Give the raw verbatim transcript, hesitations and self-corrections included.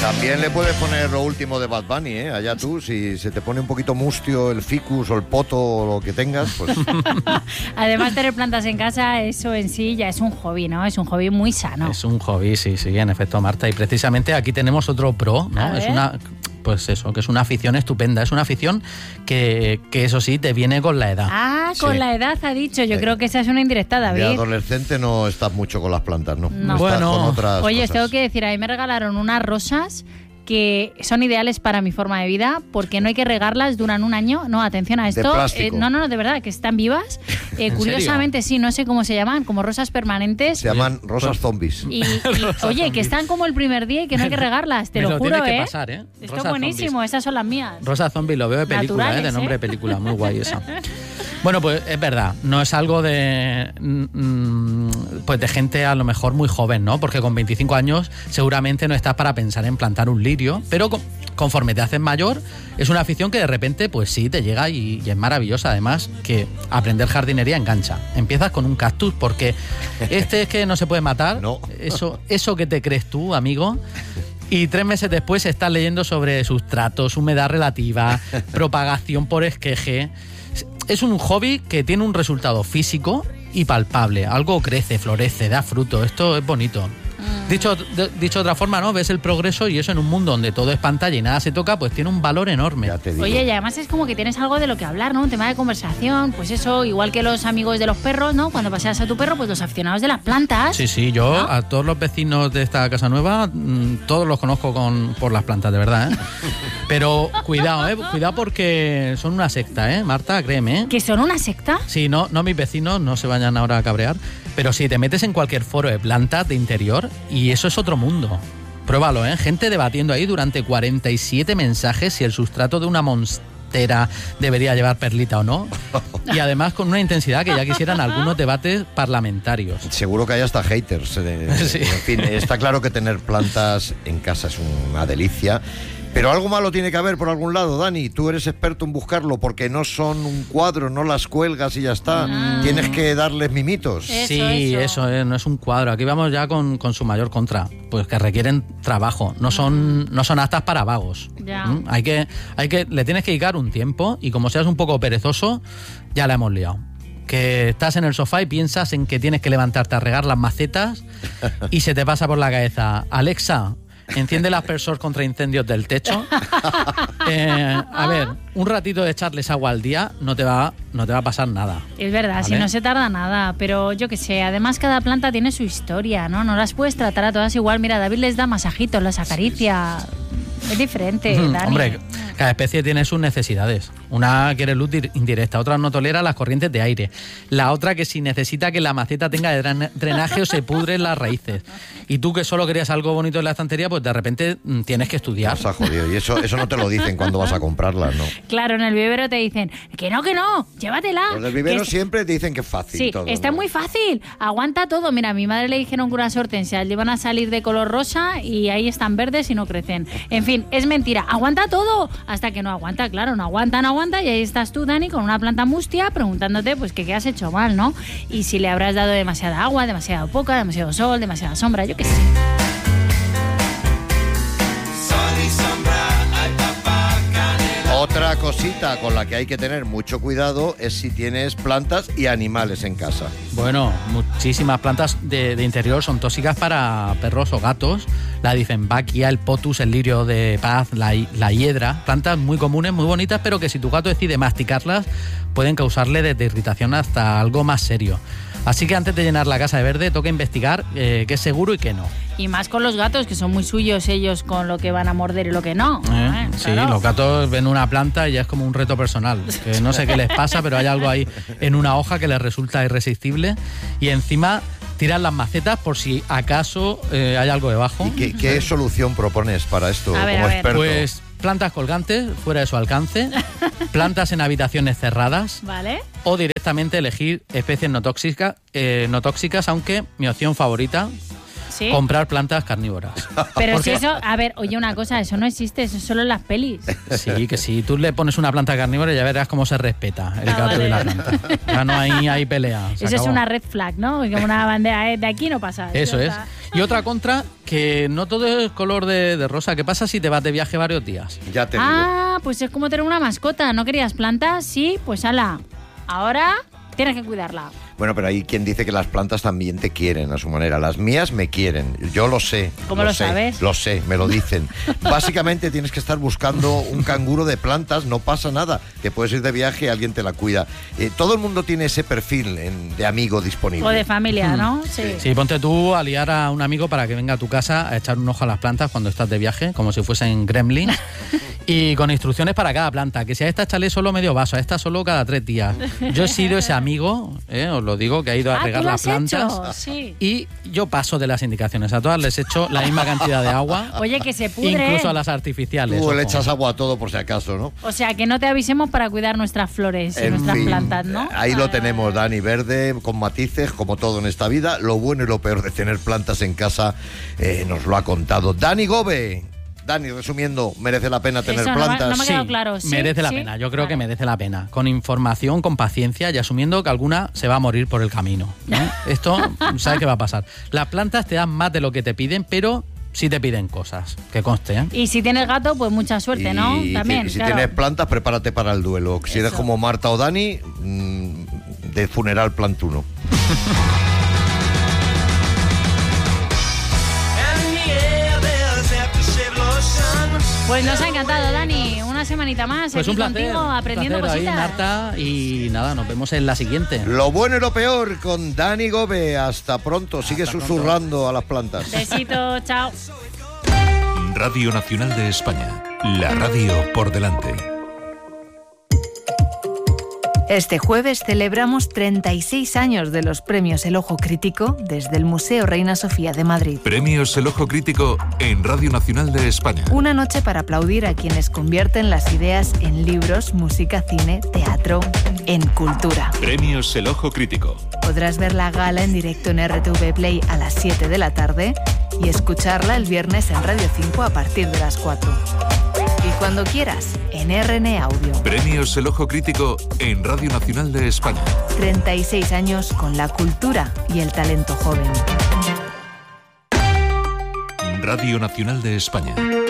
También le puedes poner lo último de Bad Bunny, ¿eh? Allá tú, si se te pone un poquito mustio el ficus o el poto o lo que tengas, pues... Además, tener plantas en casa, eso en sí ya es un hobby, ¿no? Es un hobby muy sano. Es un hobby, sí, sí, en efecto, Marta. Y precisamente aquí tenemos otro pro, ¿no? Es una... Pues eso, que es una afición estupenda. Es una afición que, que eso sí, te viene con la edad. Ah, con sí. la edad ha dicho. Yo sí. creo que esa es una indirecta, David. De adolescente no estás mucho con las plantas, ¿no? no. Estás bueno, con otras Oye, cosas. tengo que decir, a mí me regalaron unas rosas que son ideales para mi forma de vida porque no hay que regarlas, duran un año. No, atención a esto. De plástico. Eh, no, no, no, de verdad, que están vivas. Eh, curiosamente, sí, no sé cómo se llaman, como rosas permanentes. Se llaman rosas zombies. Y, y oye, que están como el primer día y que no hay que regarlas, te Me lo, lo juro, tienes que ¿eh? pasar, ¿eh? Esto Rosas es buenísimo, zombies. Esas son las mías. Rosa Zombie, lo veo de película, Naturales, ¿eh? De nombre ¿eh? de película, muy guay esa. Bueno, pues es verdad, no es algo de mm, pues de gente a lo mejor muy joven, ¿no? Porque con veinticinco años seguramente no estás para pensar en plantar un lirio, pero con, conforme te haces mayor, es una afición que de repente, pues sí, te llega y, y es maravillosa. Además, que aprender jardinería engancha. Empiezas con un cactus porque este es que no se puede matar. No. Eso, eso que te crees tú, amigo. Y tres meses después estás leyendo sobre sustratos, humedad relativa, propagación por esqueje. Es un hobby que tiene un resultado físico y palpable. Algo crece, florece, da fruto. Esto es bonito. Dicho, de, dicho de otra forma, ¿no? Ves el progreso y eso en un mundo donde todo es pantalla y nada se toca, pues tiene un valor enorme. Ya te digo. Oye, y además es como que tienes algo de lo que hablar, ¿no? Un tema de conversación, pues eso, igual que los amigos de los perros, ¿no? Cuando paseas a tu perro, pues los aficionados de las plantas. Sí, sí, yo ¿no? a todos los vecinos de esta casa nueva, mmm, todos los conozco con, por las plantas, de verdad, ¿eh? Pero cuidado, ¿eh? Cuidado porque son una secta, ¿eh? Marta, créeme, ¿eh? ¿Que son una secta? Sí, no, no mis vecinos, no se vayan ahora a cabrear, pero si te metes en cualquier foro de plantas de interior y eso es otro mundo. Pruébalo, ¿eh? Gente debatiendo ahí durante cuarenta y siete mensajes si el sustrato de una monstera debería llevar perlita o no. Y además con una intensidad que ya quisieran algunos debates parlamentarios. Seguro que hay hasta haters. Eh, Sí. En fin, está claro que tener plantas en casa es una delicia. Pero algo malo tiene que haber por algún lado, Dani. Tú eres experto en buscarlo porque no son un cuadro, no las cuelgas y ya está. Ah. Tienes que darles mimitos. Eso, sí, eso. eso, eh, no es un cuadro. Aquí vamos ya con, con su mayor contra, pues que requieren trabajo. No son, no son aptas para vagos. Ya. ¿Mm? Hay que, hay que, le tienes que dedicar un tiempo y como seas un poco perezoso, ya la hemos liado. Que estás en el sofá y piensas en que tienes que levantarte a regar las macetas y se te pasa por la cabeza, Alexa, enciende el aspersor contra incendios del techo. Eh, a ver, un ratito de echarles agua al día no te va, no te va a pasar nada. Es verdad, ¿Vale? si no se tarda nada, pero yo qué sé, además cada planta tiene su historia, ¿no? No las puedes tratar a todas igual. Mira, David les da masajitos, las acaricia. Es diferente, Mm, Dani. Hombre, cada especie tiene sus necesidades. Una quiere luz dir- indirecta, otra no tolera las corrientes de aire. La otra que si necesita que la maceta tenga dren- drenaje o se pudren las raíces. Y tú que solo querías algo bonito en la estantería, pues de repente mm, tienes que estudiar. Nos ha jodido. Y eso, eso no te lo dicen cuando vas a comprarlas, ¿no? Claro, en el vivero te dicen, que no, que no, llévatela. Los del vivero que es- siempre te dicen que es fácil Sí, todo. está ¿no? muy fácil, aguanta todo. Mira, a mi madre le dijeron que unas hortensias le iban a salir de color rosa y ahí están verdes y no crecen. En fin, es mentira, aguanta todo. Hasta que no aguanta, claro, no aguanta, no aguanta. Y ahí estás tú, Dani, con una planta mustia preguntándote pues que qué has hecho mal, ¿no? Y si le habrás dado demasiada agua, demasiado poca, demasiado sol, demasiada sombra, yo qué sé. Otra cosita con la que hay que tener mucho cuidado es si tienes plantas y animales en casa. Bueno, muchísimas plantas de, de interior son tóxicas para perros o gatos. La Dieffenbachia, el potus, el lirio de paz, la, la hiedra. Plantas muy comunes, muy bonitas, pero que si tu gato decide masticarlas, pueden causarle desde irritación hasta algo más serio. Así que antes de llenar la casa de verde, toca investigar eh, qué es seguro y qué no. Y más con los gatos, que son muy suyos ellos con lo que van a morder y lo que no. ¿Eh? ¿eh? Sí, Claro. los gatos ven una planta y ya es como un reto personal. Que no sé qué les pasa, pero hay algo ahí en una hoja que les resulta irresistible. Y encima tiran las macetas por si acaso eh, hay algo debajo. ¿Y qué, qué solución propones para esto A ver, como a ver. experto? Pues plantas colgantes fuera de su alcance, plantas en habitaciones cerradas ¿Vale? o directamente elegir especies no tóxicas, eh, no tóxicas, aunque mi opción favorita ¿Sí? comprar plantas carnívoras. Pero Porque- si eso, a ver, oye una cosa, eso no existe, eso es solo en las pelis. Sí, que si tú le pones una planta carnívora ya verás cómo se respeta el Ah, gato vale. y la planta. Ya no hay, hay pelea. se Eso es acabó. una red flag, ¿no? Como una bandera, eh, de aquí no pasa. Eso ya es. está. Y otra contra, que no todo es color de, de rosa. ¿Qué pasa si te vas de viaje varios días? Ya te digo. Ah, pues es como tener una mascota. ¿No querías plantas? Sí, pues ala. Ahora tienes que cuidarla. Bueno, pero hay quien dice que las plantas también te quieren a su manera. Las mías me quieren. Yo lo sé. ¿Cómo lo sé, sabes? Lo sé, me lo dicen. Básicamente tienes que estar buscando un canguro de plantas, no pasa nada. Que puedes ir de viaje y alguien te la cuida. Eh, todo el mundo tiene ese perfil en- de amigo disponible. O de familia, ¿no? Sí. Sí, ponte tú a liar a un amigo para que venga a tu casa a echar un ojo a las plantas cuando estás de viaje, como si fuesen gremlins. Y con instrucciones para cada planta, que si a esta échale solo medio vaso, a esta solo cada tres días. Yo he sido ese amigo, eh, os lo digo, que ha ido a Ah, regar ¿tú lo las has plantas. hecho? Sí. Y yo paso de las indicaciones. A todas les echo la misma cantidad de agua, Oye, que se pudre. incluso a las artificiales. Tú le ojo. echas agua a todo por si acaso, ¿no? O sea, que no te avisemos para cuidar nuestras flores y En nuestras fin, plantas, ¿no? Ahí Vale, lo tenemos, vale. Dani, verde, con matices, como todo en esta vida. Lo bueno y lo peor de tener plantas en casa eh, nos lo ha contado Dani Gobe. Dani, resumiendo, ¿merece la pena tener Eso, no me- plantas? no me ha Sí, quedado claro. ¿Sí? merece la ¿Sí? pena. Yo creo Vale. que merece la pena. Con información, con paciencia y asumiendo que alguna se va a morir por el camino, ¿no? Esto, ¿sabes qué va a pasar? Las plantas te dan más de lo que te piden, pero sí te piden cosas, que conste, ¿eh? Y si tienes gato, pues mucha suerte, ¿no? Y También, si claro. tienes plantas, prepárate para el duelo. Si eres Eso. como Marta o Dani, mm, de funeral plantuno. Pues nos ha encantado, Dani. Una semanita más Pues aquí un placer, contigo, un aprendiendo placer ahí, cositas. Marta, y nada, nos vemos en la siguiente. Lo bueno y lo peor con Dani Gobe. Hasta pronto. Sigue Hasta susurrando a las plantas. Besito, chao. Radio Nacional de España. La radio por delante. Este jueves celebramos treinta y seis años de los premios El Ojo Crítico desde el Museo Reina Sofía de Madrid. Premios El Ojo Crítico en Radio Nacional de España. Una noche para aplaudir a quienes convierten las ideas en libros, música, cine, teatro, en cultura. Premios El Ojo Crítico. Podrás ver la gala en directo en R T V Play a las siete de la tarde y escucharla el viernes en Radio cinco a partir de las cuatro. Y cuando quieras, en R N Audio. Premios El Ojo Crítico en Radio Nacional de España. treinta y seis años con la cultura y el talento joven. Radio Nacional de España.